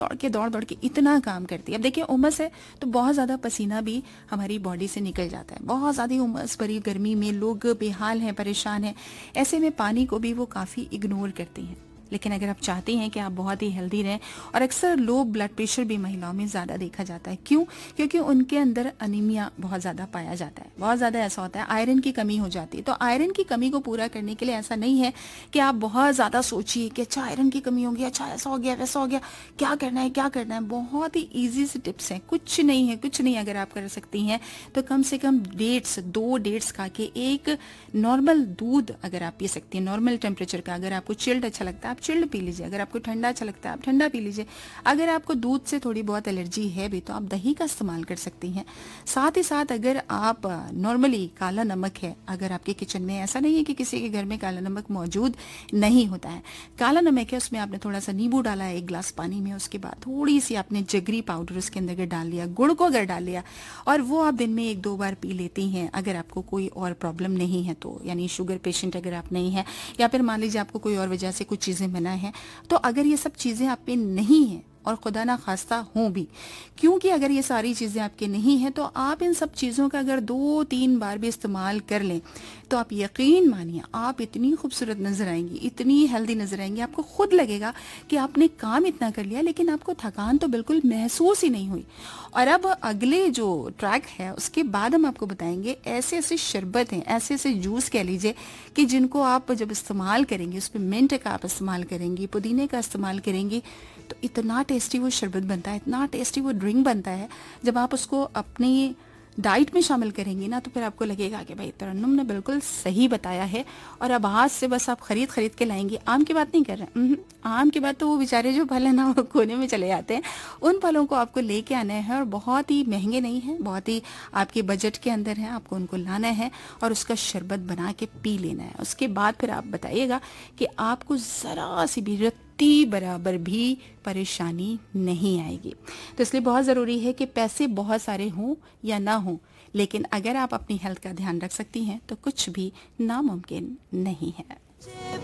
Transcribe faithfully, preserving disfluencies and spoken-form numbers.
दौड़ के दौड़ दौड़ के इतना काम करती है। अब देखिए उमस है तो बहुत ज़्यादा पसीना भी हमारी बॉडी से निकल जाता है। बहुत ज़्यादा उमस भरी गर्मी में लोग बेहाल हैं, परेशान हैं। ऐसे में पानी को भी वो काफ़ी इग्नोर करती हैं। लेकिन अगर आप चाहते हैं कि आप बहुत ही हेल्दी रहें, और अक्सर लो ब्लड प्रेशर भी महिलाओं में ज़्यादा देखा जाता है। क्यों? क्योंकि उनके अंदर अनीमिया बहुत ज़्यादा पाया जाता है। बहुत ज़्यादा ऐसा होता है, आयरन की कमी हो जाती है। तो आयरन की कमी को पूरा करने के लिए ऐसा नहीं है कि आप बहुत ज़्यादा सोचिए कि अच्छा आयरन की कमी होगी, अच्छा ऐसा हो गया वैसा हो गया, क्या करना है क्या करना है। बहुत ही ईजी से टिप्स हैं, कुछ नहीं है, कुछ नहीं। अगर आप कर सकती हैं तो कम से कम डेट्स दो डेट्स खा के, एक नॉर्मल दूध अगर आप पी सकती हैं नॉर्मल टेम्परेचर का। अगर आपको चिल्ड अच्छा लगता है आप चिल्ड पी लीजिए, अगर आपको ठंडा अच्छा लगता है आप ठंडा पी लीजिए। अगर आपको दूध से थोड़ी बहुत एलर्जी है भी तो आप दही का इस्तेमाल कर सकती हैं। साथ ही साथ अगर आप नॉर्मली काला नमक है, अगर आपके किचन में, ऐसा नहीं है कि किसी के घर में काला नमक मौजूद नहीं होता है, काला नमक है उसमें आपने थोड़ा सा नींबू डाला है एक गिलास पानी में, उसके बाद थोड़ी सी आपने जगरी पाउडर उसके अंदर डाल लिया, गुड़ को अगर डाल लिया, और वो आप दिन में एक दो बार पी लेती हैं। अगर आपको कोई और प्रॉब्लम नहीं है तो, यानी शुगर पेशेंट अगर आप नहीं है, या फिर मान लीजिए आपको कोई और वजह से कुछ चीज़ें मना है, तो अगर ये सब चीज़ें आप पे नहीं है और खुदा ना खास्ता हों भी, क्योंकि अगर ये सारी चीज़ें आपके नहीं हैं तो आप इन सब चीज़ों का अगर दो तीन बार भी इस्तेमाल कर लें तो आप यकीन मानिए आप इतनी खूबसूरत नजर आएंगी, इतनी हेल्दी नजर आएंगी। आपको खुद लगेगा कि आपने काम इतना कर लिया लेकिन आपको थकान तो बिल्कुल महसूस ही नहीं हुई। और अब अगले जो ट्रैक है उसके बाद हम आपको बताएंगे ऐसे ऐसे शरबत हैं, ऐसे ऐसे जूस कह लीजिए, कि जिनको आप जब इस्तेमाल करेंगे, उस पर मिंट का आप इस्तेमाल करेंगी, पुदीने का इस्तेमाल करेंगी, तो इतना टेस्टी वो शरबत बनता है, इतना टेस्टी वो ड्रिंक बनता है। जब आप उसको अपनी डाइट में शामिल करेंगी ना तो फिर आपको लगेगा कि भाई तरन्नुम ने बिल्कुल सही बताया है। और अब आज से बस आप खरीद खरीद के लाएंगी। आम की बात नहीं कर रहे हैं, आम की बात तो वो बेचारे जो फल है ना वो कोने में चले जाते हैं, उन फलों को आपको लेके आना है, और बहुत ही महंगे नहीं है, बहुत ही आपके बजट के अंदर है। आपको उनको लाना है और उसका शरबत बना के पी लेना है। उसके बाद फिर आप बताइएगा कि आपको ज़रा सी भी रत्ती बराबर भी परेशानी नहीं आएगी। तो इसलिए बहुत ज़रूरी है कि पैसे बहुत सारे हों या ना हों, लेकिन अगर आप अपनी हेल्थ का ध्यान रख सकती हैं तो कुछ भी नामुमकिन नहीं है।